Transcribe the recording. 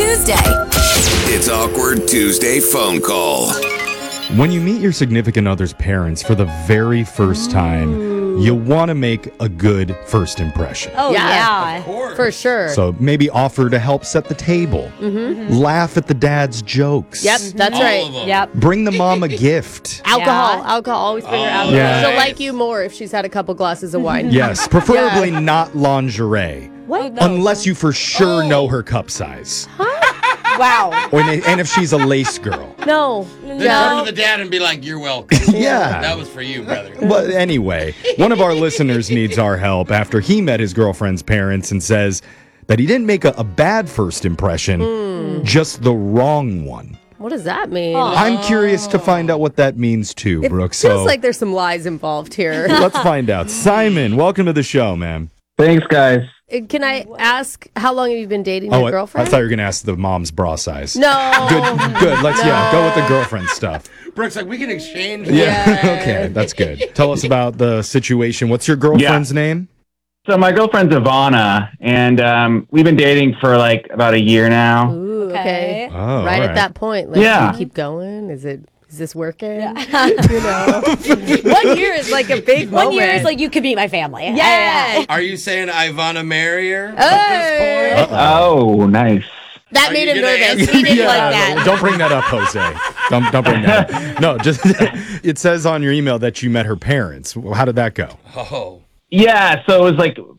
Tuesday. It's Awkward Tuesday phone call. When you meet your significant other's parents for the very first time, you want to make a good first impression. Oh, yeah. For sure. So maybe offer to help set the table. Laugh at the dad's jokes. Yep, that's All right. of them. Yep. Bring the mom a gift. Alcohol. Always bring her alcohol. Yeah. She'll like you more if she's had a couple glasses of wine. Yes, preferably not lingerie. What? Unless you for sure know her cup size. Wow. And if she's a lace girl. No. Then turn to the dad and be like, you're welcome. Yeah. That was for you, brother. But anyway, one of our listeners needs our help after he met his girlfriend's parents and says that he didn't make a bad first impression, just the wrong one. What does that mean? I'm curious to find out what that means too, Brooke. Feels like there's some lies involved here. Let's find out. Simon, welcome to the show, man. Thanks, guys. Can I ask how long have you been dating your I girlfriend? thought you were going to ask the mom's bra size. No. Good. Let's go with the girlfriend stuff. Brooke's like, we can exchange. Yeah. Okay, that's good. Tell us about the situation. What's your girlfriend's name? So my girlfriend's Ivana, and we've been dating for like about a year now. Ooh, okay. Oh, Right all at that point. Like, Yeah. do you keep going? Is this working? You know? 1 year is like a big moment. 1 year is like you could be my family. Yeah. Are you saying Ivana marry her Hey. at this point? Oh, nice. That Are made you him gonna nervous. answer He didn't me? like that. Don't bring that up, Jose. Don't bring that up. No, just it says on your email that you met her parents. How did that go? Oh. Yeah, so it was like